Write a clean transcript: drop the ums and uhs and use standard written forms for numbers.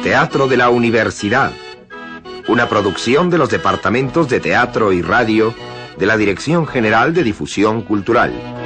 Teatro de la Universidad, una producción de los departamentos de Teatro y Radio de la Dirección General de Difusión Cultural.